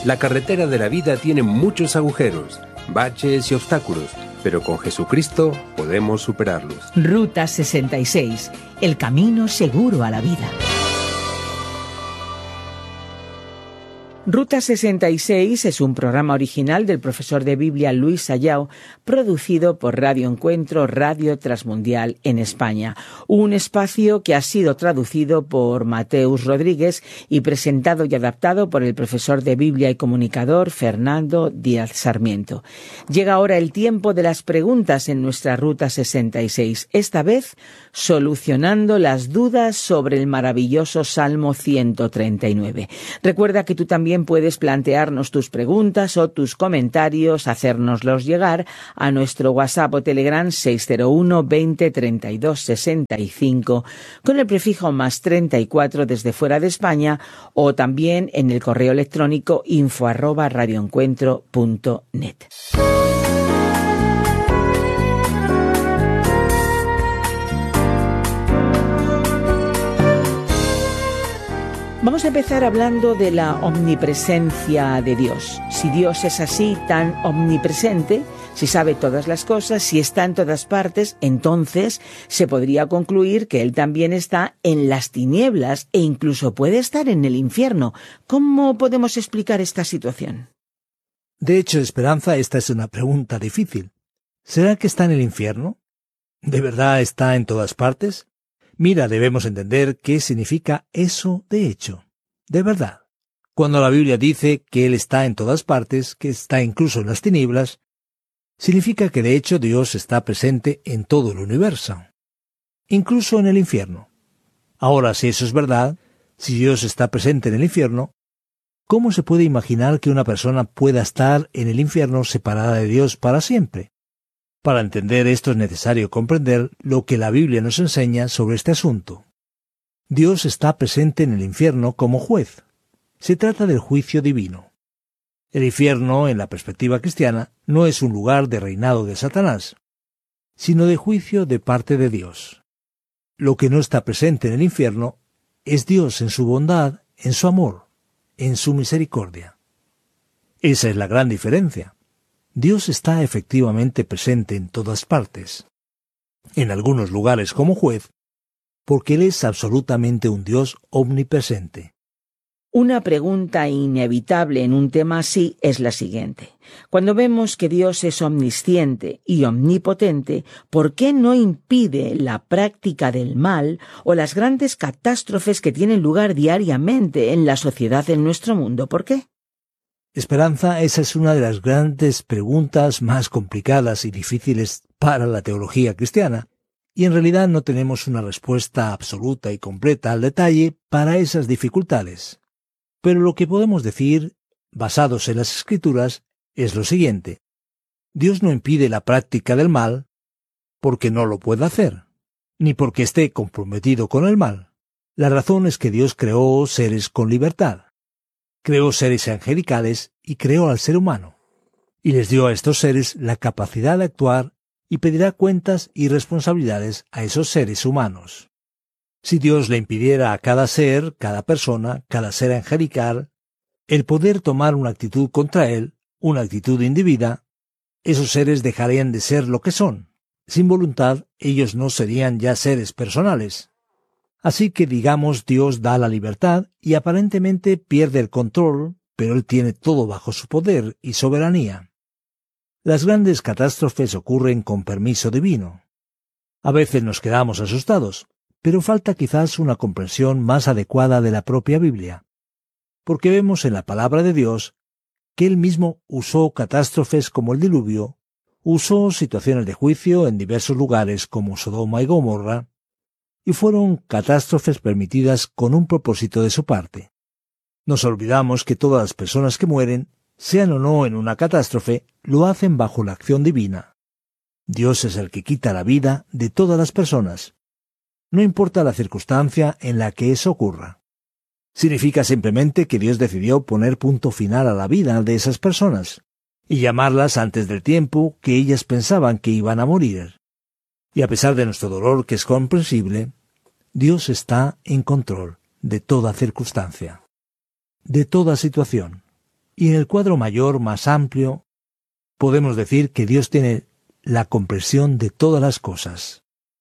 La carretera de la vida tiene muchos agujeros, baches y obstáculos, pero con Jesucristo podemos superarlos. Ruta 66, el camino seguro a la vida. Ruta 66 es un programa original del profesor de Biblia Luis Sayao, producido por Radio Encuentro, Radio Transmundial en España. Un espacio que ha sido traducido por Mateus Rodríguez y presentado y adaptado por el profesor de Biblia y comunicador Fernando Díaz Sarmiento. Llega ahora el tiempo de las preguntas en nuestra Ruta 66, esta vez solucionando las dudas sobre el maravilloso Salmo 139. Recuerda que tú también puedes plantearnos tus preguntas o tus comentarios, hacérnoslos llegar a nuestro WhatsApp o Telegram 601 20 32 65 con el prefijo más 34 desde fuera de España, o también en el correo electrónico info@radioencuentro.net. Vamos a empezar hablando de la omnipresencia de Dios. Si Dios es así, tan omnipresente, si sabe todas las cosas, si está en todas partes, entonces se podría concluir que Él también está en las tinieblas e incluso puede estar en el infierno. ¿Cómo podemos explicar esta situación? De hecho, Esperanza, esta es una pregunta difícil. ¿Será que está en el infierno? ¿De verdad está en todas partes? Mira, debemos entender qué significa eso de hecho, de verdad. Cuando la Biblia dice que Él está en todas partes, que está incluso en las tinieblas, significa que de hecho Dios está presente en todo el universo, incluso en el infierno. Ahora, si eso es verdad, si Dios está presente en el infierno, ¿cómo se puede imaginar que una persona pueda estar en el infierno separada de Dios para siempre? Para entender esto es necesario comprender lo que la Biblia nos enseña sobre este asunto. Dios está presente en el infierno como juez. Se trata del juicio divino. El infierno, en la perspectiva cristiana, no es un lugar de reinado de Satanás, sino de juicio de parte de Dios. Lo que no está presente en el infierno es Dios en su bondad, en su amor, en su misericordia. Esa es la gran diferencia. Dios está efectivamente presente en todas partes, en algunos lugares como juez, porque Él es absolutamente un Dios omnipresente. Una pregunta inevitable en un tema así es la siguiente. Cuando vemos que Dios es omnisciente y omnipotente, ¿por qué no impide la práctica del mal o las grandes catástrofes que tienen lugar diariamente en la sociedad en nuestro mundo? ¿Por qué? Esperanza, esa es una de las grandes preguntas más complicadas y difíciles para la teología cristiana, y en realidad no tenemos una respuesta absoluta y completa al detalle para esas dificultades. Pero lo que podemos decir, basados en las Escrituras, es lo siguiente. Dios no impide la práctica del mal porque no lo pueda hacer, ni porque esté comprometido con el mal. La razón es que Dios creó seres con libertad. Creó seres angelicales y creó al ser humano. Y les dio a estos seres la capacidad de actuar y pedirá cuentas y responsabilidades a esos seres humanos. Si Dios le impidiera a cada ser, cada persona, cada ser angelical, el poder tomar una actitud contra él, una actitud indebida, esos seres dejarían de ser lo que son. Sin voluntad, ellos no serían ya seres personales. Así que, digamos, Dios da la libertad y aparentemente pierde el control, pero Él tiene todo bajo su poder y soberanía. Las grandes catástrofes ocurren con permiso divino. A veces nos quedamos asustados, pero falta quizás una comprensión más adecuada de la propia Biblia, porque vemos en la palabra de Dios que Él mismo usó catástrofes como el diluvio, usó situaciones de juicio en diversos lugares como Sodoma y Gomorra, y fueron catástrofes permitidas con un propósito de su parte. Nos olvidamos que todas las personas que mueren, sean o no en una catástrofe, lo hacen bajo la acción divina. Dios es el que quita la vida de todas las personas. No importa la circunstancia en la que eso ocurra. Significa simplemente que Dios decidió poner punto final a la vida de esas personas y llamarlas antes del tiempo que ellas pensaban que iban a morir. Y a pesar de nuestro dolor, que es comprensible, Dios está en control de toda circunstancia, de toda situación. Y en el cuadro mayor, más amplio, podemos decir que Dios tiene la comprensión de todas las cosas.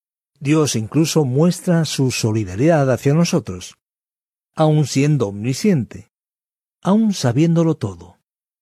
Dios incluso muestra su solidaridad hacia nosotros, aun siendo omnisciente, aun sabiéndolo todo.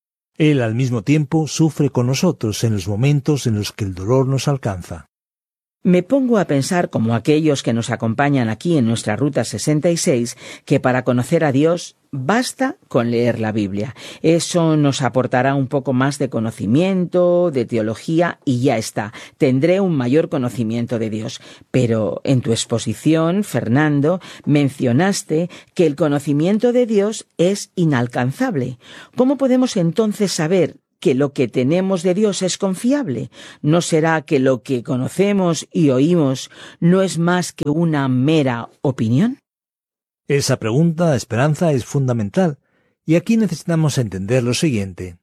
Él al mismo tiempo sufre con nosotros en los momentos en los que el dolor nos alcanza. Me pongo a pensar, como aquellos que nos acompañan aquí en nuestra Ruta 66, que para conocer a Dios basta con leer la Biblia. Eso nos aportará un poco más de conocimiento, de teología, y ya está. Tendré un mayor conocimiento de Dios. Pero en tu exposición, Fernando, mencionaste que el conocimiento de Dios es inalcanzable. ¿Cómo podemos entonces saber que lo que tenemos de Dios es confiable? ¿No será que lo que conocemos y oímos no es más que una mera opinión? Esa pregunta, Esperanza, es fundamental, y aquí necesitamos entender lo siguiente.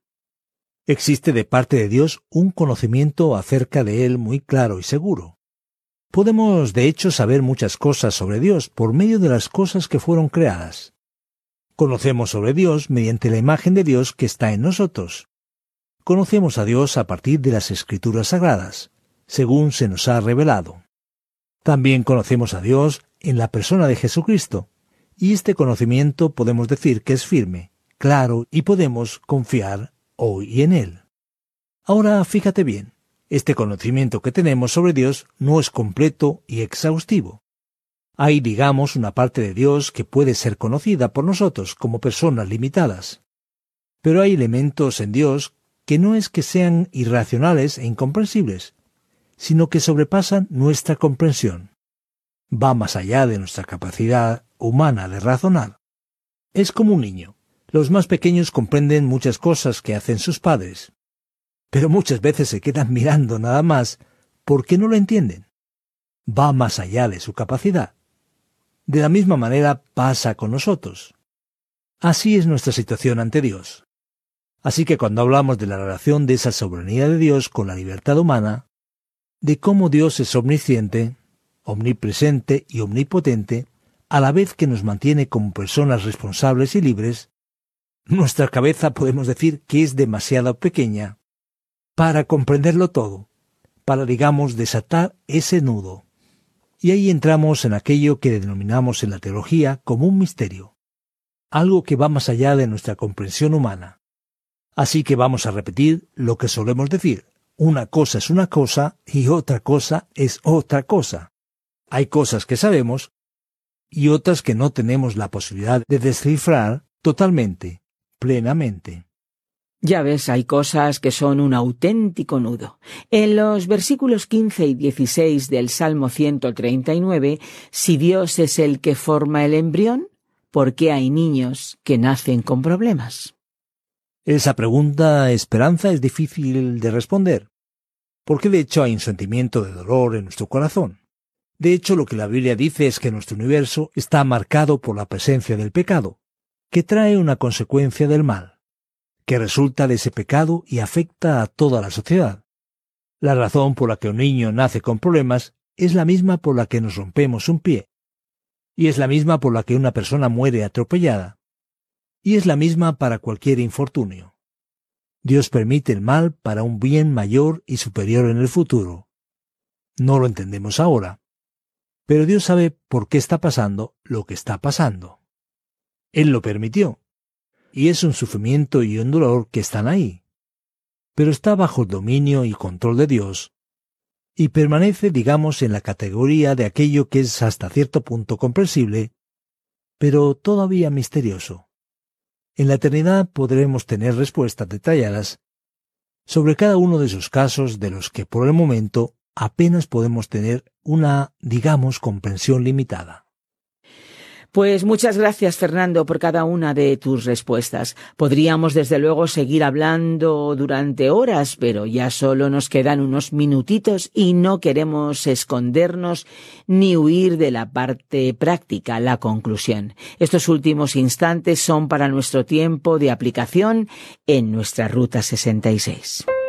Existe de parte de Dios un conocimiento acerca de Él muy claro y seguro. Podemos, de hecho, saber muchas cosas sobre Dios por medio de las cosas que fueron creadas. Conocemos sobre Dios mediante la imagen de Dios que está en nosotros. Conocemos a Dios a partir de las Escrituras Sagradas, según se nos ha revelado. También conocemos a Dios en la persona de Jesucristo, y este conocimiento podemos decir que es firme, claro, y podemos confiar hoy en Él. Ahora, fíjate bien, este conocimiento que tenemos sobre Dios no es completo y exhaustivo. Hay, digamos, una parte de Dios que puede ser conocida por nosotros como personas limitadas. Pero hay elementos en Dios que no es que sean irracionales e incomprensibles, sino que sobrepasan nuestra comprensión. Va más allá de nuestra capacidad humana de razonar. Es como un niño. Los más pequeños comprenden muchas cosas que hacen sus padres, pero muchas veces se quedan mirando nada más porque no lo entienden. Va más allá de su capacidad. De la misma manera pasa con nosotros. Así es nuestra situación ante Dios. Así que cuando hablamos de la relación de esa soberanía de Dios con la libertad humana, de cómo Dios es omnisciente, omnipresente y omnipotente, a la vez que nos mantiene como personas responsables y libres, nuestra cabeza podemos decir que es demasiado pequeña para comprenderlo todo, para, digamos, desatar ese nudo. Y ahí entramos en aquello que denominamos en la teología como un misterio, algo que va más allá de nuestra comprensión humana. Así que vamos a repetir lo que solemos decir. Una cosa es una cosa y otra cosa es otra cosa. Hay cosas que sabemos y otras que no tenemos la posibilidad de descifrar totalmente, plenamente. Ya ves, hay cosas que son un auténtico nudo. En los versículos 15 y 16 del Salmo 139, si Dios es el que forma el embrión, ¿por qué hay niños que nacen con problemas? Esa pregunta, Esperanza, es difícil de responder, porque de hecho hay un sentimiento de dolor en nuestro corazón. De hecho, lo que la Biblia dice es que nuestro universo está marcado por la presencia del pecado, que trae una consecuencia del mal, que resulta de ese pecado y afecta a toda la sociedad. La razón por la que un niño nace con problemas es la misma por la que nos rompemos un pie, y es la misma por la que una persona muere atropellada, y es la misma para cualquier infortunio. Dios permite el mal para un bien mayor y superior en el futuro. No lo entendemos ahora, pero Dios sabe por qué está pasando lo que está pasando. Él lo permitió, y es un sufrimiento y un dolor que están ahí, pero está bajo el dominio y control de Dios, y permanece, digamos, en la categoría de aquello que es hasta cierto punto comprensible, pero todavía misterioso. En la eternidad podremos tener respuestas detalladas sobre cada uno de esos casos de los que por el momento apenas podemos tener una, digamos, comprensión limitada. Pues muchas gracias, Fernando, por cada una de tus respuestas. Podríamos, desde luego, seguir hablando durante horas, pero ya solo nos quedan unos minutitos y no queremos escondernos ni huir de la parte práctica, la conclusión. Estos últimos instantes son para nuestro tiempo de aplicación en nuestra Ruta 66.